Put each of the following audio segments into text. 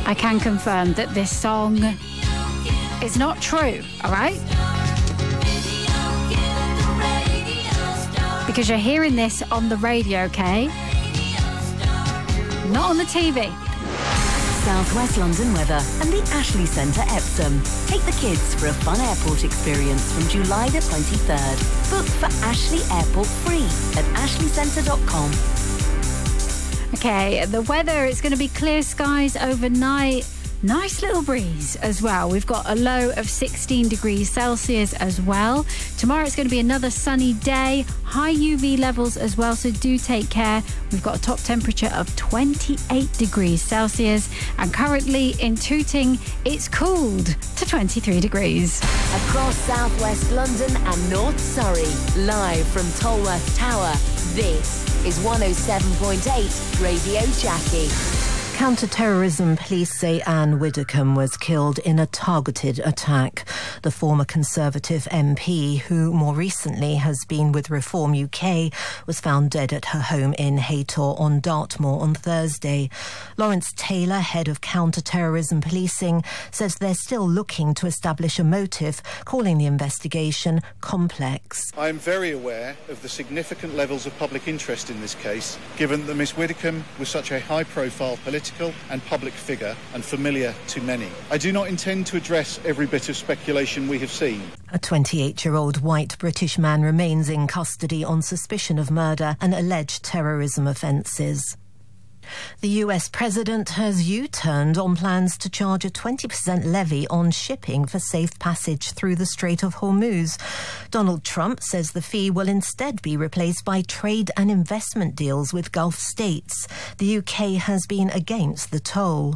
I can confirm that this song is not true, all right? Because you're hearing this on the radio, okay? Not on the TV. South West London weather and the Ashley Centre Epsom. Take the kids for a fun airport experience from July the 23rd. Book for Ashley Airport free at ashleycentre.com. Okay, the weather, it's going to be clear skies overnight. Nice little breeze as well. We've got a low of 16 degrees Celsius as well. Tomorrow it's going to be another sunny day. High UV levels as well, so do take care. We've got a top temperature of 28 degrees Celsius. And currently in Tooting, it's cooled to 23 degrees. Across southwest London and North Surrey, live from Tolworth Tower, this is 107.8 Radio Jackie. Counter-terrorism police say Anne Widdecombe was killed in a targeted attack. The former Conservative MP, who more recently has been with Reform UK, was found dead at her home in Haytor on Dartmoor on Thursday. Lawrence Taylor, head of counter-terrorism policing, says they're still looking to establish a motive, calling the investigation complex. I am very aware of the significant levels of public interest in this case, given that Miss Widdecombe was such a high-profile political and public figure and familiar to many. I do not intend to address every bit of speculation we have seen. A 28-year-old white British man remains in custody on suspicion of murder and alleged terrorism offences. The US president has U-turned on plans to charge a 20% levy on shipping for safe passage through the Strait of Hormuz. Donald Trump says the fee will instead be replaced by trade and investment deals with Gulf states. The UK has been against the toll.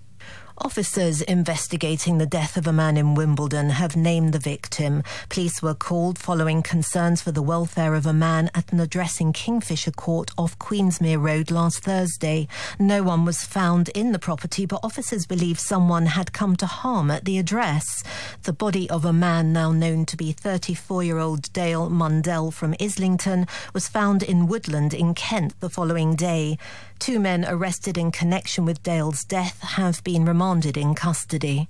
Officers investigating the death of a man in Wimbledon have named the victim. Police were called following concerns for the welfare of a man at an address in Kingfisher Court off Queensmere Road last Thursday. No one was found in the property, but officers believe someone had come to harm at the address. The body of a man now known to be 34-year-old Dale Mundell from Islington was found in Woodland in Kent the following day. 2 men arrested in connection with Dale's death have been remanded in custody.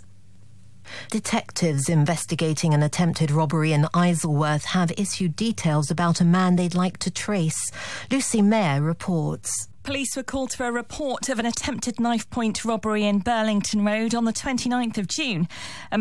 Detectives investigating an attempted robbery in Isleworth have issued details about a man they'd like to trace. Lucy Mayer reports. Police were called to a report of an attempted knife-point robbery in Burlington Road on the 29th of June.